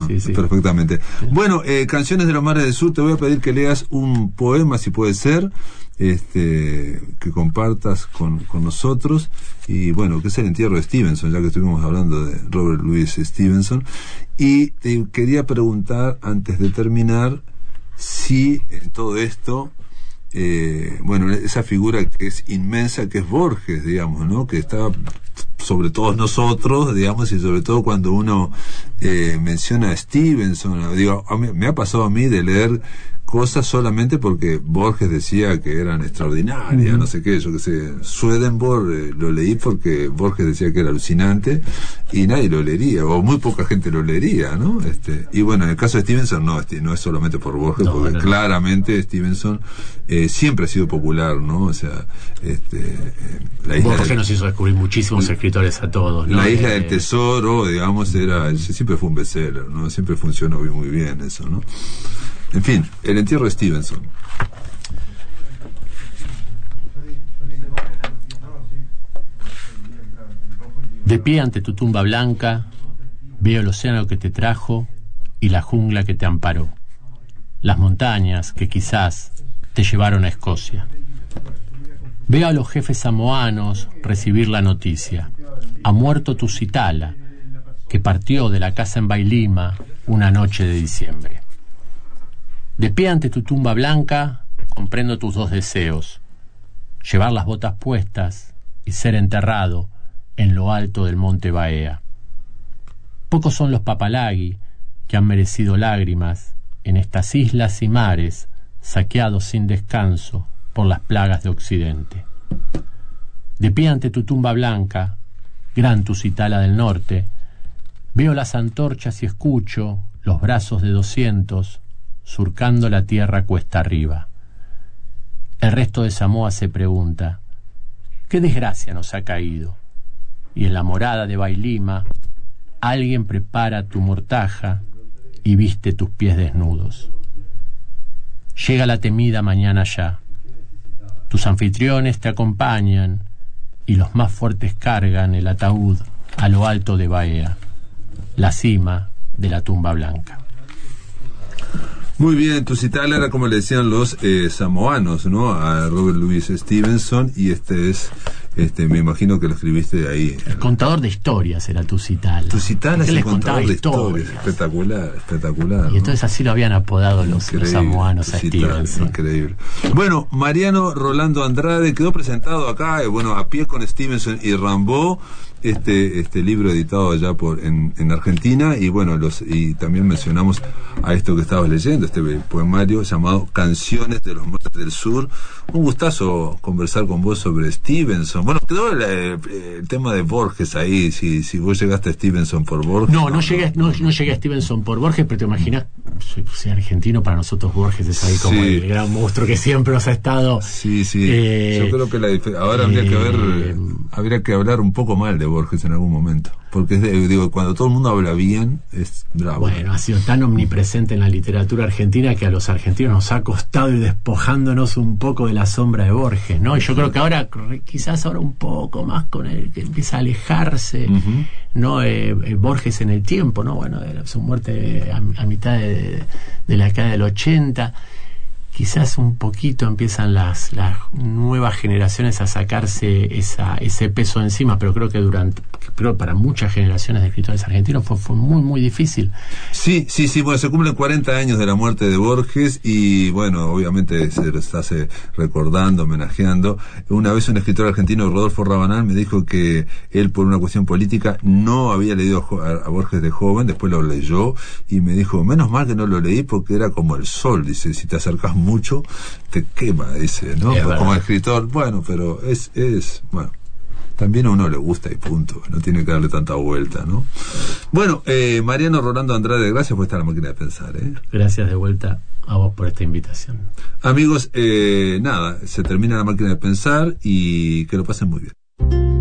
sí. Perfectamente. Bueno, Canciones de los Mares del Sur, te voy a pedir que leas un poema, si puede ser, que compartas con nosotros, y bueno, que es el entierro de Stevenson, ya que estuvimos hablando de Robert Louis Stevenson. Y te quería preguntar, antes de terminar, si en todo esto, bueno, esa figura que es inmensa, que es Borges, digamos, ¿no? Que está sobre todos nosotros, digamos, y sobre todo cuando uno menciona a Stevenson, digo, me ha pasado a mí de leer cosas solamente porque Borges decía que eran extraordinarias, no sé qué, yo qué sé. Swedenborg lo leí porque Borges decía que era alucinante y nadie lo leería, o muy poca gente lo leería, ¿no? Y bueno, en el caso de Stevenson no es solamente por Borges, porque claramente Stevenson siempre ha sido popular, ¿no? O sea, la isla Borges nos hizo descubrir muchísimos escritores a todos, ¿no? La isla del tesoro, digamos, siempre fue un bestseller, ¿no? Siempre funcionó muy bien eso, ¿no? En fin, el entierro de Stevenson. De pie ante tu tumba blanca, veo el océano que te trajo y la jungla que te amparó, las montañas que quizás te llevaron a Escocia. Veo a los jefes samoanos recibir la noticia: ha muerto Tusitala, que partió de la casa en Bailima una noche de diciembre. De pie ante tu tumba blanca, comprendo tus dos deseos: llevar las botas puestas y ser enterrado en lo alto del monte Baea. Pocos son los papalagui que han merecido lágrimas en estas islas y mares saqueados sin descanso por las plagas de Occidente. De pie ante tu tumba blanca, gran Tusitala del norte, veo las antorchas y escucho los brazos de 200 surcando la tierra cuesta arriba. El resto de Samoa se pregunta: ¿qué desgracia nos ha caído? Y en la morada de Bailima alguien prepara tu mortaja y viste tus pies desnudos. Llega la temida mañana ya. Tus anfitriones te acompañan y los más fuertes cargan el ataúd a lo alto de Baea, la cima de la tumba blanca. Muy bien, Tusitala era como le decían los samoanos, ¿no? A Robert Louis Stevenson, y me imagino que lo escribiste de ahí. El contador de historias era Tusitala. Tusitala es el contador de historias. Espectacular. Y entonces así lo habían apodado los samoanos a Stevenson. Increíble. Bueno, Mariano Rolando Andrade quedó presentado acá, a pie con Stevenson y Rimbaud, este libro editado allá en Argentina, y bueno, y también mencionamos a esto que estabas leyendo, este poemario llamado Canciones de los Mares del Sur. Un gustazo conversar con vos sobre Stevenson. Bueno, quedó el tema de Borges ahí, si vos llegaste a Stevenson por Borges. No llegué a Stevenson por Borges, pero te imaginas, soy argentino, para nosotros Borges es ahí como el gran monstruo que siempre nos ha estado. Sí. Yo creo que ahora habría que hablar un poco mal de Borges en algún momento, porque cuando todo el mundo habla bien, es bravo. Bueno, ha sido tan omnipresente en la literatura argentina que a los argentinos nos ha costado ir despojándonos un poco de la sombra de Borges, ¿no? Y yo creo que ahora, quizás ahora un poco más con el que empieza a alejarse, ¿no? Borges en el tiempo, ¿no? Bueno, de su muerte a mitad de la década del 80, quizás un poquito empiezan las nuevas generaciones a sacarse ese peso encima, pero creo que para muchas generaciones de escritores argentinos fue muy, muy difícil. Sí, bueno, se cumplen 40 años de la muerte de Borges, y bueno, obviamente se los hace recordando, homenajeando. Una vez un escritor argentino, Rodolfo Rabanal, me dijo que él, por una cuestión política, no había leído a Borges de joven, después lo leyó, y me dijo: menos mal que no lo leí, porque era como el sol, dice, si te acercas mucho, te quema, dice, ¿no? Como escritor, bueno, pero bueno, también a uno le gusta y punto, no tiene que darle tanta vuelta, ¿no? Bueno, Mariano Rolando Andrade, gracias por estar en La Máquina de Pensar, Gracias de vuelta a vos por esta invitación. Amigos, se termina La Máquina de Pensar, y que lo pasen muy bien.